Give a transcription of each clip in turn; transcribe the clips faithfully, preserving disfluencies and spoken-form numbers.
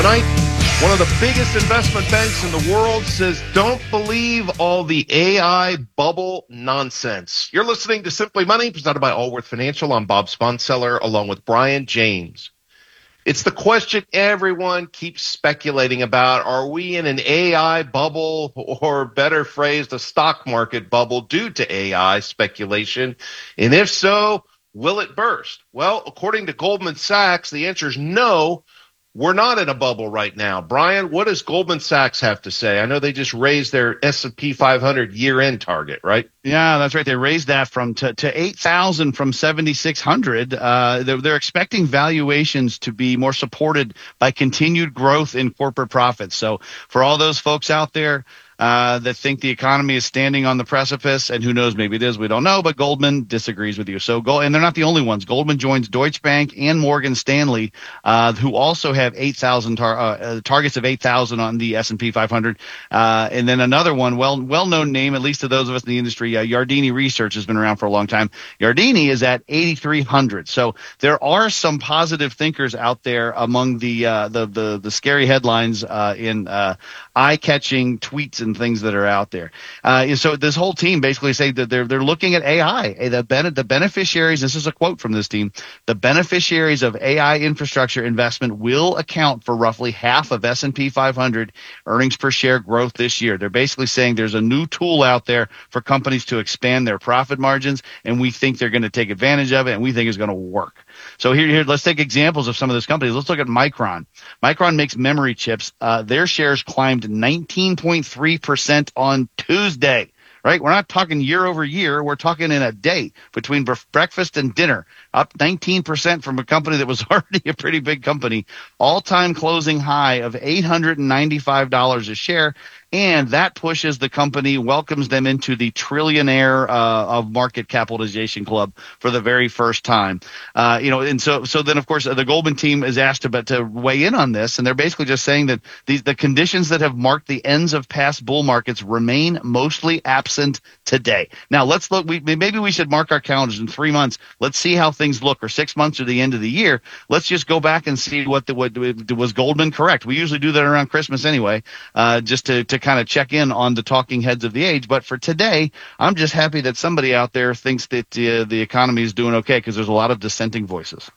Tonight, one of the biggest investment banks in the world says, don't believe all the A I bubble nonsense. You're listening to Simply Money, presented by Allworth Financial. I'm Bob Sponseller, along with Brian James. It's the question everyone keeps speculating about. Are we in an A I bubble, or better phrased, a stock market bubble due to A I speculation? And if so, will it burst? Well, according to Goldman Sachs, the answer is no. We're not in a bubble right now. Brian, what does Goldman Sachs have to say? I know they just raised their S and P five hundred year-end target, right? Yeah, that's right. They raised that from to, to eight thousand from seventy-six hundred. Uh, they're, they're expecting valuations to be more supported by continued growth in corporate profits. So for all those folks out there uh, that think the economy is standing on the precipice, and who knows, maybe it is, we don't know, but Goldman disagrees with you. So go, and they're not the only ones. Goldman joins Deutsche Bank and Morgan Stanley, uh, who also have eight thousand tar- uh, targets of eight thousand on the S and P five hundred. Uh, and then another one, well, well-known name, at least to those of us in the industry, uh, Yardeni Research has been around for a long time. Yardeni is at eighty-three hundred. So there are some positive thinkers out there among the uh, the, the the scary headlines uh, in uh, eye-catching tweets and things that are out there. Uh, and so this whole team basically say that they're they're looking at A I. The ben- the beneficiaries. This is a quote from this team. The beneficiaries of A I infrastructure investment will account for roughly half of S and P five hundred earnings per share growth this year. They're basically saying there's a new tool out there for companies to expand their profit margins, and we think they're going to take advantage of it, and we think it's going to work. So here, here, let's take examples of some of those companies. Let's look at Micron. Micron makes memory chips. Uh, their shares climbed nineteen point three percent on Tuesday. Right? We're not talking year over year. We're talking in a day between breakfast and dinner, up nineteen percent from a company that was already a pretty big company. All-time closing high of eight hundred ninety-five dollars a share. And that pushes the company, welcomes them into the trillionaire uh, of market capitalization club for the very first time. Uh, you know, and so so then, of course, the Goldman team is asked to, to weigh in on this, and they're basically just saying that these the conditions that have marked the ends of past bull markets remain mostly absent today. Now, let's look. We, maybe we should mark our calendars in three months. Let's see how things look, or six months to the end of the year. Let's just go back and see what the what was Goldman correct. We usually do that around Christmas anyway, uh, just to to kind of check in on the talking heads of the age. But for today, I'm just happy that somebody out there thinks that uh, the economy is doing okay, because there's a lot of dissenting voices.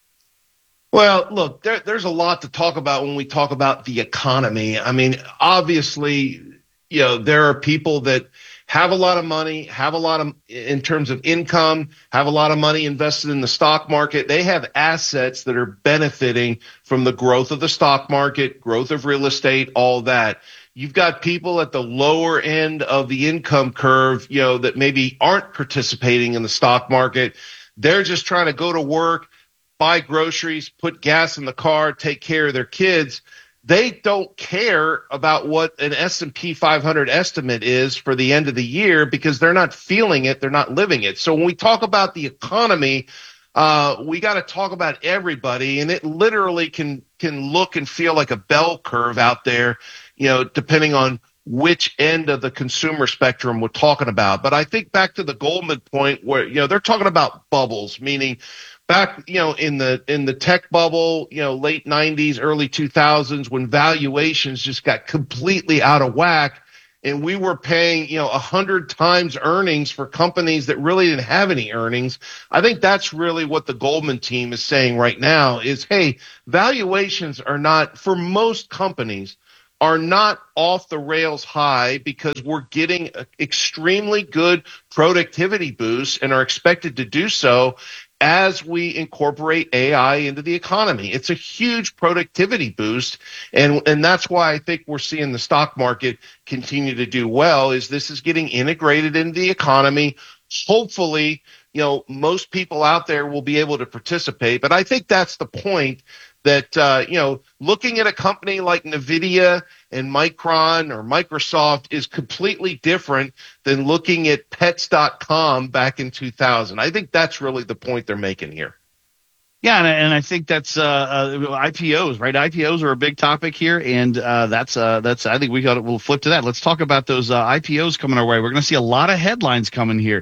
Well, look, there, there's a lot to talk about when we talk about the economy. I mean, obviously, you know, there are people that have a lot of money, have a lot of, in terms of income, have a lot of money invested in the stock market. They have assets that are benefiting from the growth of the stock market, growth of real estate, all that. You've got people at the lower end of the income curve, you know, that maybe aren't participating in the stock market. They're just trying to go to work, buy groceries, put gas in the car, take care of their kids. They don't care about what an S and P five hundred estimate is for the end of the year, because they're not feeling it. They're not living it. So when we talk about the economy, uh, we got to talk about everybody, and it literally can, can look and feel like a bell curve out there, you know, depending on which end of the consumer spectrum we're talking about. But I think back to the Goldman point where, you know, they're talking about bubbles, meaning back, you know, in the in the tech bubble, you know, late nineties, early two thousands, when valuations just got completely out of whack, and we were paying, you know, a hundred times earnings for companies that really didn't have any earnings. I think that's really what the Goldman team is saying right now is, hey, valuations are not, for most companies, are not off the rails high, because we're getting extremely good productivity boosts and are expected to do so as we incorporate A I into the economy. It's a huge productivity boost, and and that's why I think we're seeing the stock market continue to do well, is this is getting integrated into the economy. Hopefully, you know, most people out there will be able to participate, but I think that's the point. That, uh, you know, looking at a company like NVIDIA and Micron or Microsoft is completely different than looking at pets dot com back in two thousand. I think that's really the point they're making here. Yeah, and, and I think that's uh, uh, I P Os, right? I P Os are a big topic here, and uh, that's uh, that's. I think we got we'll flip to that. Let's talk about those uh, I P Os coming our way. We're going to see a lot of headlines coming here. Uh,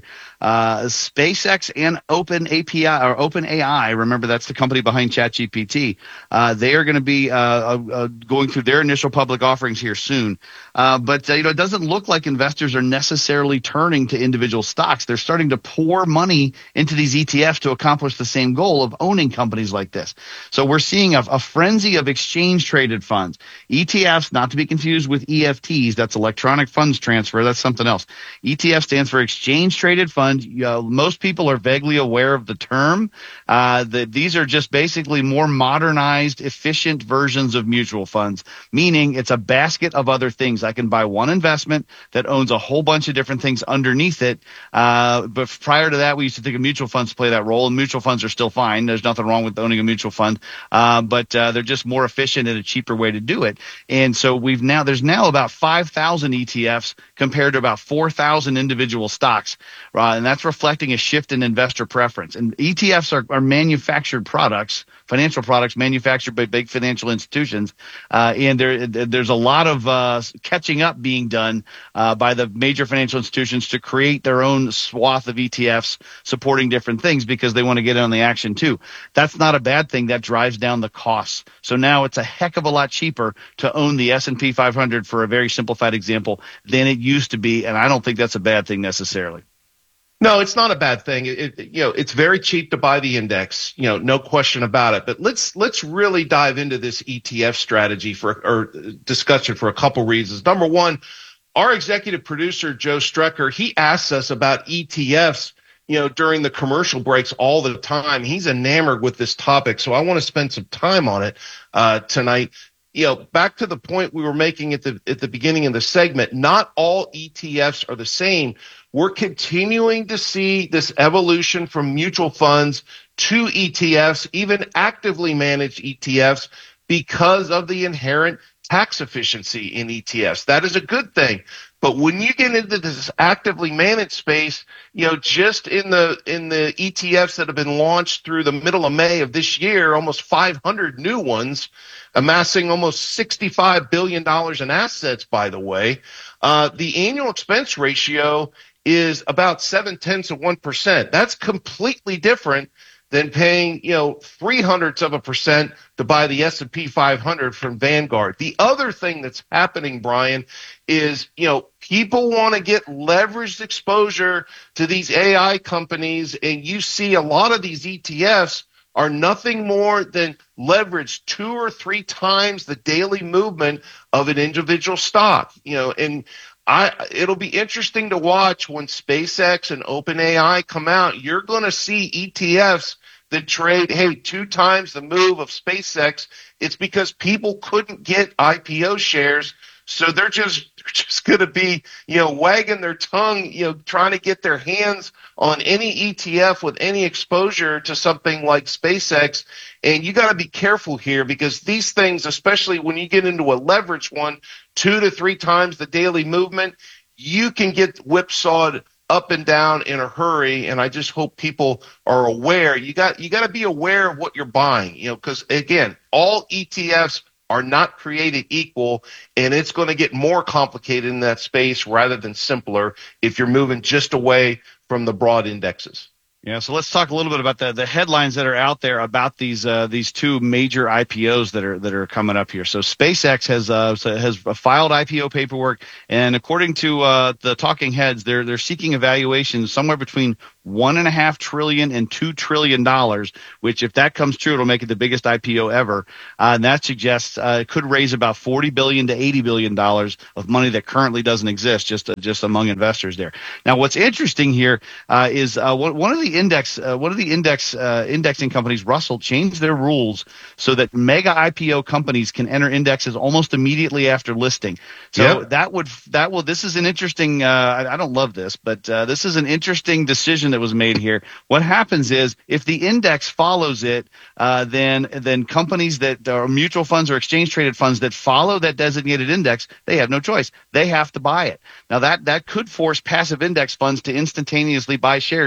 uh, SpaceX and Open A P I or Open A I. Remember, that's the company behind ChatGPT. Uh, they are going to be uh, uh, going through their initial public offerings here soon. Uh, but uh, you know, it doesn't look like investors are necessarily turning to individual stocks. They're starting to pour money into these E T Fs to accomplish the same goal of owning companies like this. So we're seeing a, a frenzy of exchange traded funds. E T Fs, not to be confused with E F Ts. That's electronic funds transfer. That's something else. E T F stands for exchange traded fund. Uh, most people are vaguely aware of the term. Uh, the, these are just basically more modernized, efficient versions of mutual funds, meaning it's a basket of other things. I can buy one investment that owns a whole bunch of different things underneath it. Uh, but prior to that, we used to think of mutual funds play that role, and mutual funds are still fine. There's nothing wrong with owning a mutual fund, uh, but uh, they're just more efficient and a cheaper way to do it. And so we've now there's now about five thousand E T Fs compared to about four thousand individual stocks, uh, and that's reflecting a shift in investor preference. And E T Fs are, are manufactured products, financial products manufactured by big financial institutions, uh, and there there's a lot of uh, catching up being done uh, by the major financial institutions to create their own swath of E T Fs supporting different things because they want to get in on the action too. That's not a bad thing. That drives down the costs. So now it's a heck of a lot cheaper to own the S and P five hundred, for a very simplified example, than it used to be, and I don't think that's a bad thing necessarily. No, it's not a bad thing. It, it, you know, it's very cheap to buy the index, you know, no question about it. But let's let's really dive into this E T F strategy for or discussion for a couple reasons. Number one, our executive producer Joe Strecker, he asks us about E T Fs, you know, during the commercial breaks all the time. He's enamored with this topic, so I want to spend some time on it uh, tonight. You know, back to the point we were making at the at the beginning of the segment, not all E T Fs are the same. We're continuing to see this evolution from mutual funds to E T Fs, even actively managed E T Fs, because of the inherent tax efficiency in E T Fs. That is a good thing. But when you get into this actively managed space, you know, just in the in the E T Fs that have been launched through the middle of May of this year, almost five hundred new ones, amassing almost sixty-five billion dollars in assets, by the way, uh, the annual expense ratio is about seven tenths of one percent. That's completely different than paying, you know, three hundredths of a percent to buy the S and P five hundred from Vanguard. The other thing that's happening, Brian, is, you know, people want to get leveraged exposure to these A I companies, and you see a lot of these E T Fs are nothing more than leverage two or three times the daily movement of an individual stock, you know, and I, it'll be interesting to watch when SpaceX and OpenAI come out. You're going to see E T Fs that trade, hey, two times the move of SpaceX. It's because people couldn't get I P O shares, so they're just they're just going to be, you know, wagging their tongue, you know, trying to get their hands on any E T F with any exposure to something like SpaceX. And you got to be careful here, because these things, especially when you get into a leveraged one, two to three times the daily movement, you can get whipsawed up and down in a hurry. And I just hope people are aware. You got you got to be aware of what you're buying, you know, because again, all E T Fs are not created equal, and it's going to get more complicated in that space rather than simpler if you're moving just away from the broad indexes. Yeah, so let's talk a little bit about the, the headlines that are out there about these uh, these two major I P Os that are that are coming up here. So SpaceX has uh, has filed I P O paperwork, and according to uh, the talking heads, they're they're seeking evaluations somewhere between one and a half trillion and two trillion dollars. Which, if that comes true, it'll make it the biggest I P O ever, uh, and that suggests uh, it could raise about forty billion to eighty billion dollars of money that currently doesn't exist, just uh, just among investors there. Now, what's interesting here uh, is uh, one, one of the index uh, one of the index uh, indexing companies, Russell, changed their rules so that mega I P O companies can enter indexes almost immediately after listing. So yep. that would that will this is an interesting. Uh, I, I don't love this, but uh, this is an interesting decision that was made here. What happens is, if the index follows it, uh, then then companies that are mutual funds or exchange traded funds that follow that designated index, they have no choice. They have to buy it. Now that that could force passive index funds to instantaneously buy shares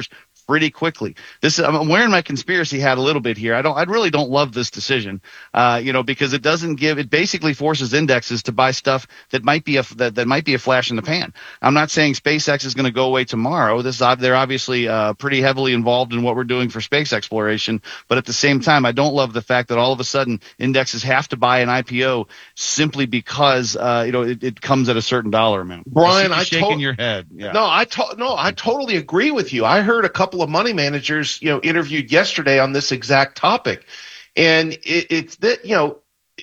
pretty quickly. This I'm wearing my conspiracy hat a little bit here. I don't I really don't love this decision, uh, you know, because it doesn't give it basically forces indexes to buy stuff that might be a that, that might be a flash in the pan. I'm not saying SpaceX is going to go away tomorrow. This is they're obviously uh, pretty heavily involved in what we're doing for space exploration, but at the same time, I don't love the fact that all of a sudden indexes have to buy an I P O simply because uh, you know it, it comes at a certain dollar amount. Brian, I I shaking to- your head. Yeah. No, I to- no, I totally agree with you. I heard a couple of money managers, you know, interviewed yesterday on this exact topic, and it, it's that you know,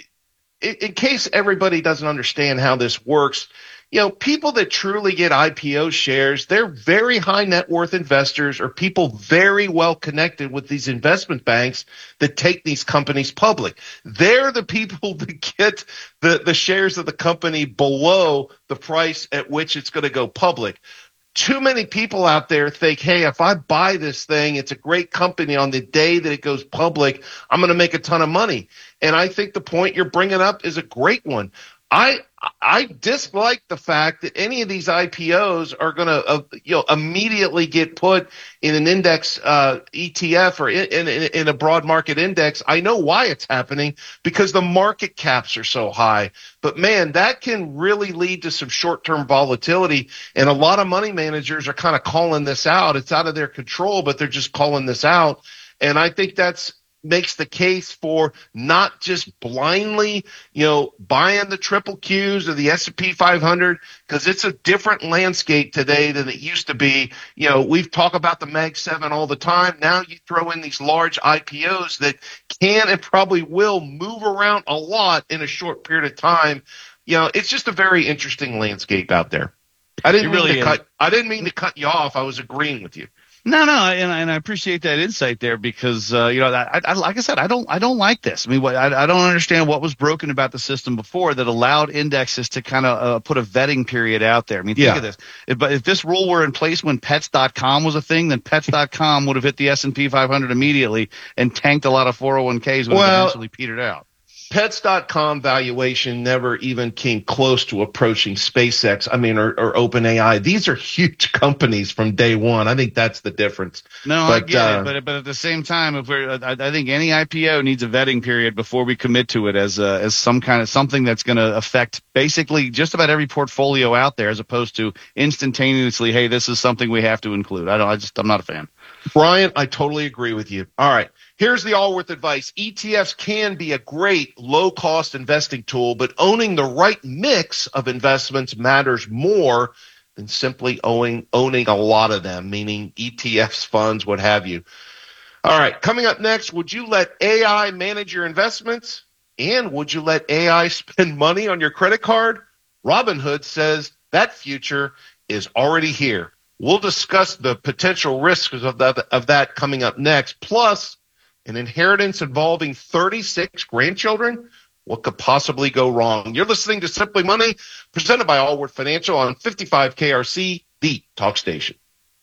in, in case everybody doesn't understand how this works. You know, people that truly get I P O shares, they're very high net worth investors or people very well connected with these investment banks that take these companies public. They're the people that get the, the shares of the company below the price at which it's going to go public. Too many people out there think, hey, if I buy this thing, it's a great company on the day that it goes public, I'm going to make a ton of money. And I think the point you're bringing up is a great one. I I dislike the fact that any of these I P Os are going to uh, you know immediately get put in an index uh, E T F or in, in, in a broad market index. I know why it's happening because the market caps are so high. But man, that can really lead to some short-term volatility. And a lot of money managers are kind of calling this out. It's out of their control, but they're just calling this out. And I think that's makes the case for not just blindly, you know, buying the triple Qs or the S and P five hundred because it's a different landscape today than it used to be. You know, we've talked about the Mag seven all the time. Now you throw in these large I P Os that can and probably will move around a lot in a short period of time. You know, it's just a very interesting landscape out there. I didn't mean to cut. I didn't mean to cut you off. I was agreeing with you. No, no, and, and I appreciate that insight there because uh, you know, I, I, like I said, I don't, I don't like this. I mean, what, I, I don't understand what was broken about the system before that allowed indexes to kind of uh, put a vetting period out there. I mean, think yeah. of this. If, but if this rule were in place when Pets dot com was a thing, then Pets dot com would have hit the S and P five hundred immediately and tanked a lot of four oh one Ks when well, it eventually petered out. Pets dot com valuation never even came close to approaching SpaceX, I mean, or, or OpenAI. These are huge companies from day one. I think that's the difference. No, but, I get uh, it, but but at the same time, if we're, I, I think any I P O needs a vetting period before we commit to it as a, as some kind of something that's going to affect basically just about every portfolio out there, as opposed to instantaneously, hey, this is something we have to include. I don't. I just I'm not a fan. Brian, I totally agree with you. All right. Here's the Allworth advice. E T Fs can be a great low-cost investing tool, but owning the right mix of investments matters more than simply owning, owning a lot of them, meaning E T Fs, funds, what have you. All right. Coming up next, would you let A I manage your investments? And would you let A I spend money on your credit card? Robinhood says that future is already here. We'll discuss the potential risks of that, of that coming up next. Plus, an inheritance involving thirty-six grandchildren? What could possibly go wrong? You're listening to Simply Money, presented by Allworth Financial on fifty-five K R C, the talk station.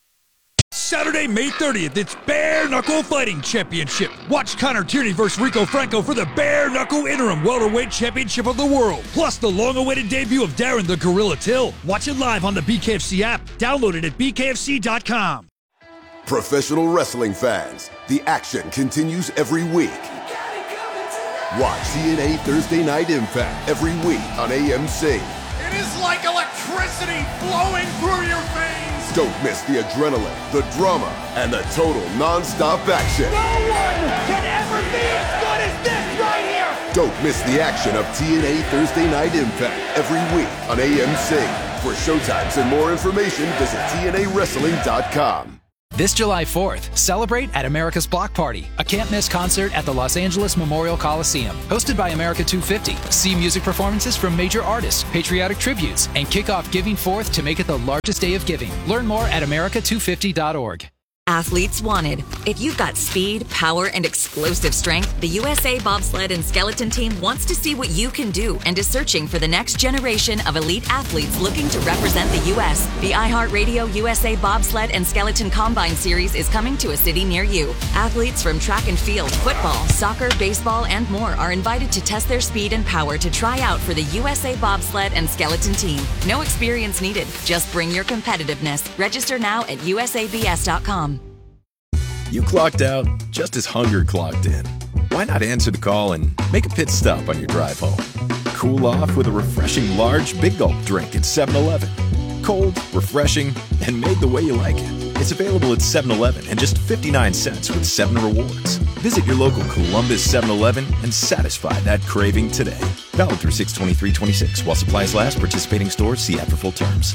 Saturday, May thirtieth, it's Bare Knuckle Fighting Championship. Watch Connor Tierney versus Rico Franco for the Bare Knuckle Interim Welterweight Championship of the World. Plus the long-awaited debut of Darren the Gorilla Till. Watch it live on the B K F C app. Download it at B K F C dot com. Professional wrestling fans, the action continues every week. Watch T N A Thursday Night Impact every week on A M C. It is like electricity flowing through your veins. Don't miss the adrenaline, the drama, and the total non-stop action. No one can ever be as good as this right here. Don't miss the action of T N A Thursday Night Impact every week on A M C. For showtimes and more information, visit T N A wrestling dot com. This July fourth, celebrate at America's Block Party, a can't-miss concert at the Los Angeles Memorial Coliseum. Hosted by America two fifty, see music performances from major artists, patriotic tributes, and kick off Giving Fourth to make it the largest day of giving. Learn more at America two fifty dot org. Athletes wanted. If you've got speed, power, and explosive strength, the U S A Bobsled and Skeleton Team wants to see what you can do and is searching for the next generation of elite athletes looking to represent the U S The iHeartRadio U S A Bobsled and Skeleton Combine Series is coming to a city near you. Athletes from track and field, football, soccer, baseball, and more are invited to test their speed and power to try out for the U S A Bobsled and Skeleton Team. No experience needed. Just bring your competitiveness. Register now at U S A B S dot com. You clocked out just as hunger clocked in. Why not answer the call and make a pit stop on your drive home? Cool off with a refreshing large Big Gulp drink at seven eleven. Cold, refreshing, and made the way you like it. It's available at seven eleven and just fifty-nine cents with seven rewards. Visit your local Columbus seven eleven and satisfy that craving today. Valid through six twenty-three twenty-six. While supplies last, participating stores see ad for full terms.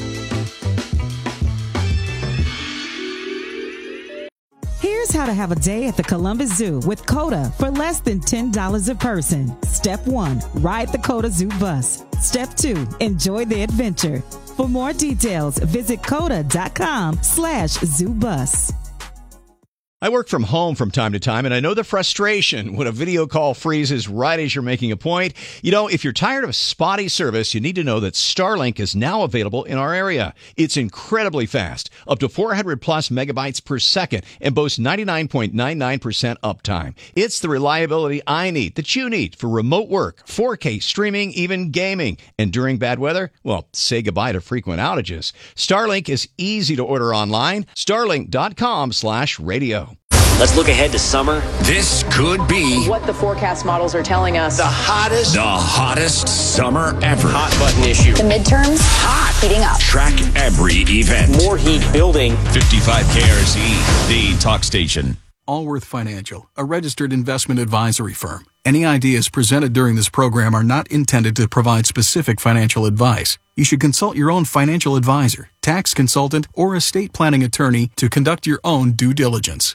Here's how to have a day at the Columbus Zoo with COTA for less than ten dollars a person. Step one, ride the COTA Zoo bus. Step two, enjoy the adventure. For more details, visit coda.com slash zoo bus. I work from home from time to time, and I know the frustration when a video call freezes right as you're making a point. You know, if you're tired of spotty service, you need to know that Starlink is now available in our area. It's incredibly fast, up to four hundred plus megabytes per second, and boasts ninety-nine point nine nine percent uptime. It's the reliability I need, that you need, for remote work, four K streaming, even gaming. And during bad weather, well, say goodbye to frequent outages. Starlink is easy to order online. Starlink.com slash radio. Let's look ahead to summer. This could be what the forecast models are telling us. The hottest, the hottest summer ever. Hot button issue. The midterms, hot, heating up. Track every event. More heat building. fifty-five K R Z, the talk station. Allworth Financial, a registered investment advisory firm. Any ideas presented during this program are not intended to provide specific financial advice. You should consult your own financial advisor, tax consultant, or estate planning attorney to conduct your own due diligence.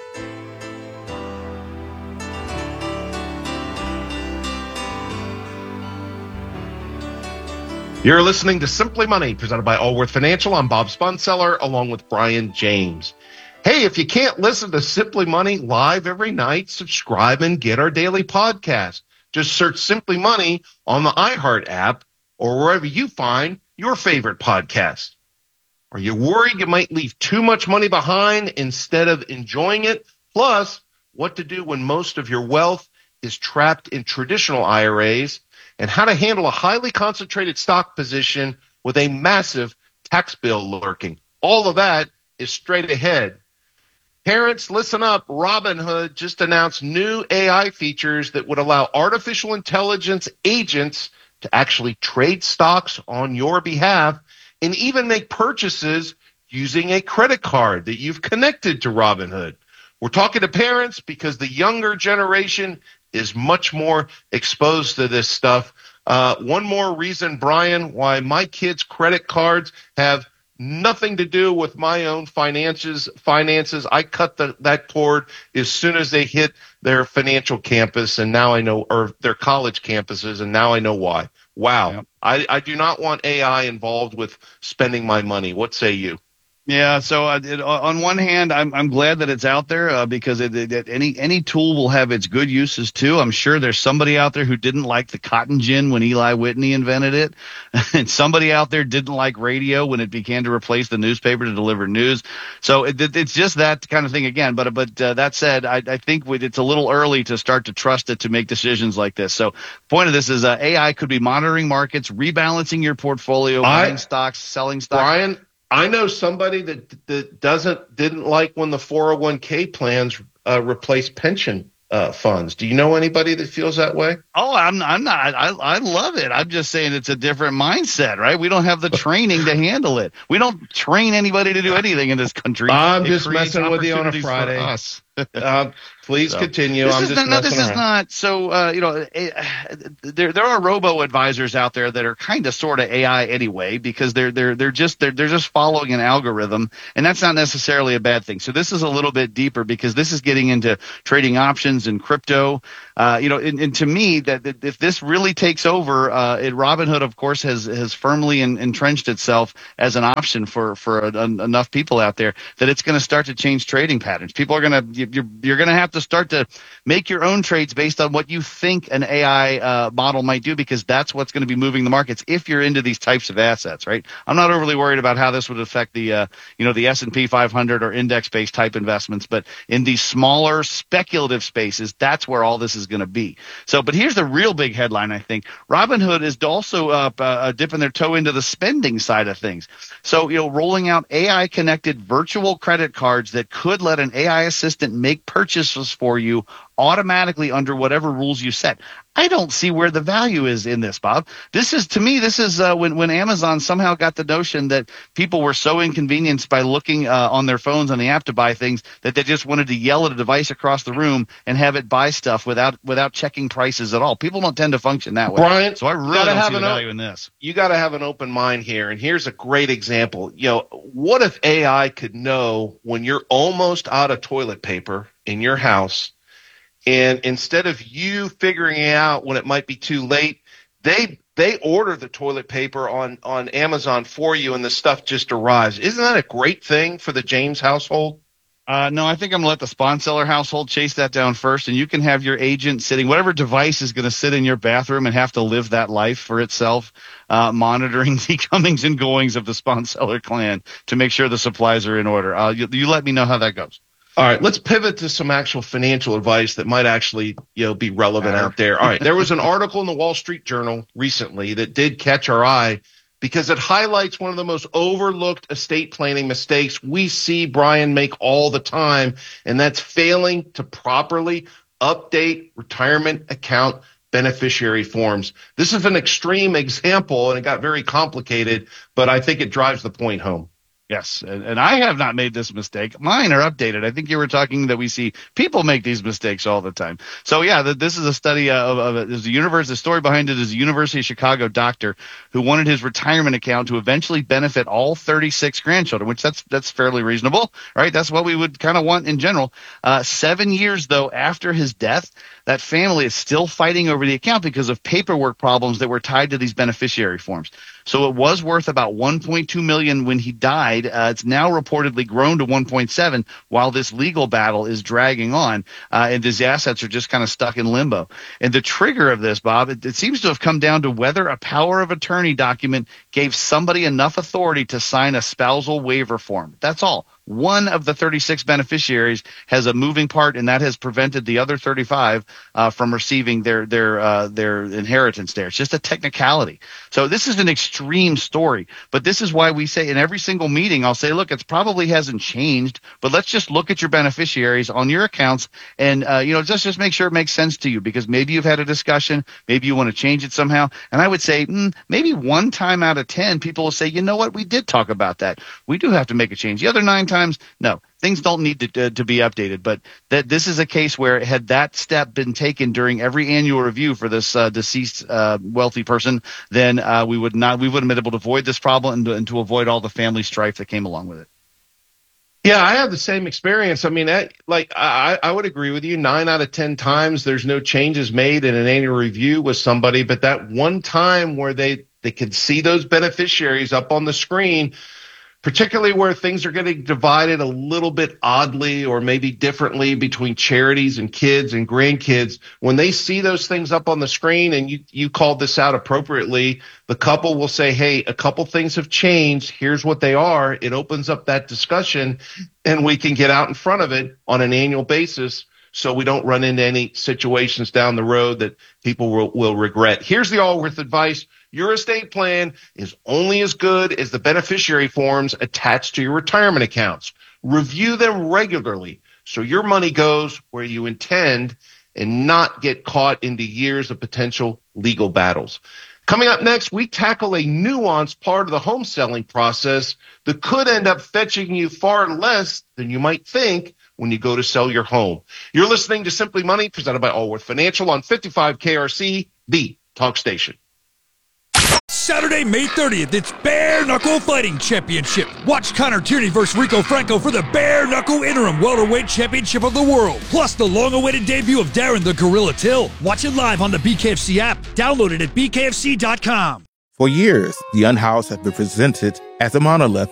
You're listening to Simply Money, presented by Allworth Financial. I'm Bob Spunseller, along with Brian James. Hey, if you can't listen to Simply Money live every night, subscribe and get our daily podcast. Just search Simply Money on the iHeart app or wherever you find your favorite podcast. Are you worried you might leave too much money behind instead of enjoying it? Plus, what to do when most of your wealth is trapped in traditional I R As, and how to handle a highly concentrated stock position with a massive tax bill lurking. All of that is straight ahead. Parents, listen up. Robinhood just announced new A I features that would allow artificial intelligence agents to actually trade stocks on your behalf and even make purchases using a credit card that you've connected to Robinhood. We're talking to parents because the younger generation is much more exposed to this stuff. Uh, one more reason, Brian, why my kids' credit cards have nothing to do with my own finances. Finances. I cut the, that cord as soon as they hit their financial campus, and now I know, or their college campuses, and now I know why. Wow. Yep. I, I do not want A I involved with spending my money. What say you? Yeah, so uh, it, on one hand, I'm I'm glad that it's out there uh, because it, it, it, any any tool will have its good uses too. I'm sure there's somebody out there who didn't like the cotton gin when Eli Whitney invented it, and somebody out there didn't like radio when it began to replace the newspaper to deliver news. So it, it, it's just that kind of thing again. But but uh, that said, I, I think it's a little early to start to trust it to make decisions like this. So point of this is uh, A I could be monitoring markets, rebalancing your portfolio, buying I, stocks, selling stocks. Brian, I know somebody that that doesn't didn't like when the four oh one k plans uh, replaced pension uh, funds. Do you know anybody that feels that way? Oh, I'm I'm not. I I love it. I'm just saying it's a different mindset, right? We don't have the training to handle it. We don't train anybody to do anything in this country. I'm it just messing with you on a Friday. Us. uh, please so, continue. This I'm is just not, no, this around. is not. So, uh, you know, uh, there there are robo advisors out there that are kind of sort of A I anyway, because they're they're they're just they're they're just following an algorithm, and that's not necessarily a bad thing. So this is a little bit deeper because this is getting into trading options and crypto. Uh, you know, and, and to me, that, that if this really takes over, uh, it, Robinhood, of course, has has firmly in, entrenched itself as an option for for a, a, enough people out there that it's going to start to change trading patterns. People are going to you, you're you're going to have to start to make your own trades based on what you think an A I uh, model might do, because that's what's going to be moving the markets if you're into these types of assets, right? I'm not overly worried about how this would affect the uh, you know the S and P five hundred or index-based type investments, but in these smaller speculative spaces, that's where all this is going to be. So, but here's the real big headline, I think. Robinhood is also uh, uh, dipping their toe into the spending side of things. So, you know, rolling out A I-connected virtual credit cards that could let an A I assistant make purchases for you automatically under whatever rules you set. I don't see where the value is in this, Bob. This is, to me, this is uh, when, when Amazon somehow got the notion that people were so inconvenienced by looking uh, on their phones on the app to buy things that they just wanted to yell at a device across the room and have it buy stuff without without checking prices at all. People don't tend to function that way. Brian, so I really don't see the value in this. You got to have an open mind here, and here's a great example. You know, what if A I could know when you're almost out of toilet paper in your house, and instead of you figuring it out when it might be too late, they they order the toilet paper on, on Amazon for you, and the stuff just arrives. Isn't that a great thing for the James household? Uh, no, I think I'm going to let the Sponsellers household chase that down first, and you can have your agent sitting, whatever device is going to sit in your bathroom and have to live that life for itself, uh, monitoring the comings and goings of the Sponseller clan to make sure the supplies are in order. Uh, you, you let me know how that goes. All right, let's pivot to some actual financial advice that might actually, you know, be relevant out there. All right, there was an article in the Wall Street Journal recently that did catch our eye because it highlights one of the most overlooked estate planning mistakes we see Brian make all the time, and that's failing to properly update retirement account beneficiary forms. This is an extreme example, and it got very complicated, but I think it drives the point home. Yes, and, and I have not made this mistake. Mine are updated. I think you were talking that we see people make these mistakes all the time. So yeah, the, this is a study of, of it. There's a universe. The story behind it is a University of Chicago doctor who wanted his retirement account to eventually benefit all thirty-six grandchildren, which that's that's fairly reasonable, right? That's what we would kind of want in general. Uh, seven years though after his death, that family is still fighting over the account because of paperwork problems that were tied to these beneficiary forms. So it was worth about one point two million dollars when he died. Uh, it's now reportedly grown to one point seven while this legal battle is dragging on, uh, and these assets are just kind of stuck in limbo. And the trigger of this, Bob, it, it seems to have come down to whether a power of attorney document gave somebody enough authority to sign a spousal waiver form. That's all. One of the thirty-six beneficiaries has a moving part, and that has prevented the other thirty-five uh, from receiving their their uh, their inheritance there. It's just a technicality. So this is an extreme story, but this is why we say in every single meeting, I'll say, look, it probably hasn't changed, but let's just look at your beneficiaries on your accounts, and uh, you know, just just make sure it makes sense to you, because maybe you've had a discussion, maybe you want to change it somehow. And I would say mm, maybe one time out of ten, people will say, you know what, we did talk about that. We do have to make a change. The other nine times. Times, no, things don't need to, uh, to be updated. But that this is a case where had that step been taken during every annual review for this uh, deceased uh, wealthy person, then uh, we would not we would have been able to avoid this problem and to, and to avoid all the family strife that came along with it. Yeah, I have the same experience. I mean, I, like I, I would agree with you. Nine out of ten times, there's no changes made in an annual review with somebody, but that one time where they they could see those beneficiaries up on the screen, particularly where things are getting divided a little bit oddly or maybe differently between charities and kids and grandkids. When they see those things up on the screen, and you, you called this out appropriately, the couple will say, hey, a couple things have changed. Here's what they are. It opens up that discussion, and we can get out in front of it on an annual basis so we don't run into any situations down the road that people will, will regret. Here's the Allworth advice. Your estate plan is only as good as the beneficiary forms attached to your retirement accounts. Review them regularly so your money goes where you intend and not get caught into years of potential legal battles. Coming up next, we tackle a nuanced part of the home selling process that could end up fetching you far less than you might think when you go to sell your home. You're listening to Simply Money, presented by Allworth Financial on fifty-five K R C, the talk station. Saturday, May thirtieth, it's Bare Knuckle Fighting Championship. Watch Connor Tierney versus Rico Franco for the Bare Knuckle Interim Welterweight Championship of the World. Plus the long-awaited debut of Darren the Gorilla Till. Watch it live on the B K F C app. Download it at B K F C dot com. For years, the Unhoused have been presented as a monolith